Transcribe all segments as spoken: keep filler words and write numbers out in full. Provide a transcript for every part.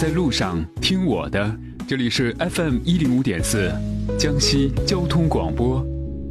在路上听我的，这里是 F M 一零五点四江西交通广播。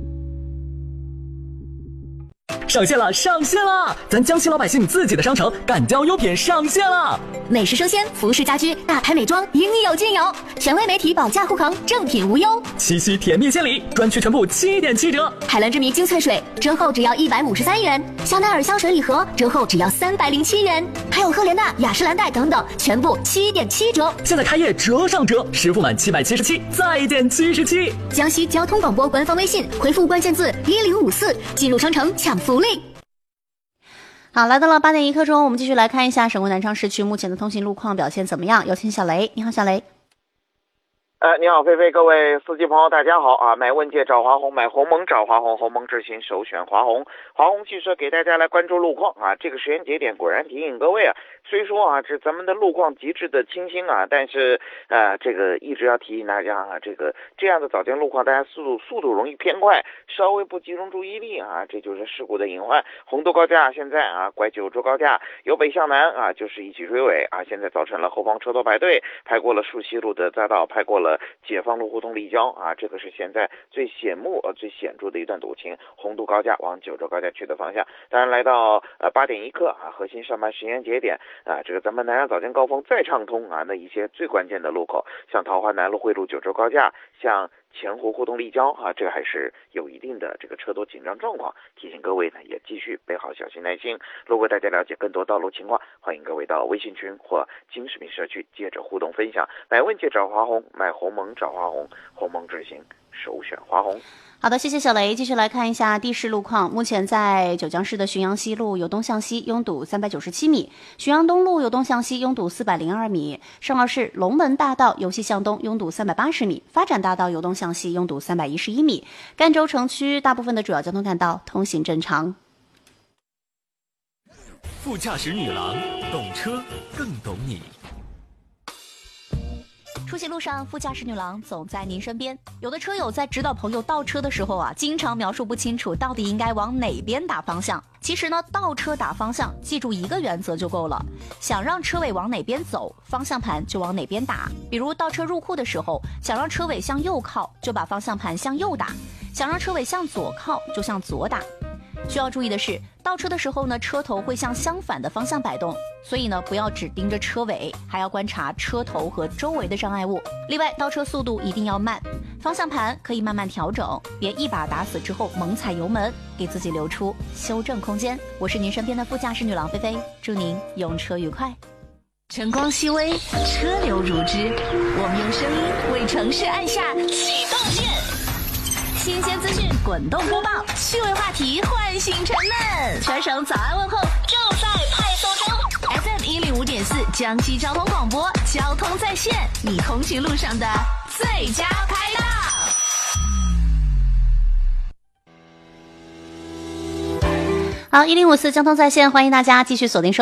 上线了，上线了！咱江西老百姓自己的商城敢交优品上线了， 美食生鲜、服饰家居、大牌美妆应有尽有，权威媒体保驾护航，正品无忧。 七夕甜蜜献礼，专区全部七点七折。 海蓝之谜精粹水折后只要一百五十三元，香奈儿香水礼盒折后只要三百零七元，还有赫莲娜、雅诗兰黛等等，全部七点七折。 现在开业折上折，实付满七百七十七，再减七十七。 江西交通广播官方微信回复关键字一零五四，进入商城抢福利。 好，来到了八点一刻钟，我们继续来看一下省会南昌市区目前的通行路况表现怎么样。有请小雷，你好，小雷。 呃，你好，菲菲，各位司机朋友，大家好啊！买问界找华宏，买鸿蒙找华宏，鸿蒙智行首选华宏。华宏汽车给大家来关注路况啊！这个时间节点果然提醒各位啊，虽说啊，这咱们的路况极致的清新啊，但是呃，这个一直要提醒大家啊，这个这样的早间路况，大家速度速度容易偏快，稍微不集中注意力啊，这就是事故的隐患。洪都高架现在啊，拐九州高架由北向南啊，就是一起追尾啊，现在造成了后方车头排队，排过了树溪路的匝道，排过了解放路胡同立交啊，这个是现在最显目呃最显著的一段堵情，洪都高架往九州高架去的方向。当然来到呃八点一刻啊，核心上班时间节点啊，这个咱们南阳早间高峰再畅通啊，那一些最关键的路口，像桃花南路汇路九州高架，像前湖胡同立交啊，这个还是有一定的这个车多紧张状况，提醒各位呢也继续备好小心耐心。如果大家了解更多道路情况，欢迎各位到微信群或金视频社区接着互动分享。买问界找华宏，买鸿蒙找华宏，鸿蒙智行首选华宏。 好的，谢谢小雷。继续来看一下地势路况。目前在九江市的浔阳西路由东向西拥堵三百九十七米，浔阳东路由东向西拥堵四百零二米，上饶市龙门大道由西向东拥堵三百八十米，发展大道由东向西拥堵三百一十一米，赣州城区大部分的主要交通干道通行正常。 副驾驶女郎，懂车更懂你。 出行路上，副驾驶女郎总在您身边。有的车友在指导朋友倒车的时候啊，经常描述不清楚到底应该往哪边打方向。其实呢，倒车打方向，记住一个原则就够了。想让车尾往哪边走，方向盘就往哪边打。比如倒车入库的时候，想让车尾向右靠，就把方向盘向右打；想让车尾向左靠，就向左打。需要注意的是，倒车的时候呢，车头会向相反的方向摆动，所以呢，不要只盯着车尾，还要观察车头和周围的障碍物。另外，倒车速度一定要慢，方向盘可以慢慢调整，别一把打死之后猛踩油门，给自己留出修正空间。我是您身边的副驾驶女郎菲菲，祝您用车愉快。 晨光熹微，车流如织，我们用声音为城市按下启动键。新鲜资讯滚动播报，趣味话题唤醒沉闷，全省早安问候正在派送中。F M 一零五点四江西交通广播，交通在线，你通勤路上的最佳拍档。 好，一零五四交通在线，欢迎大家继续锁定收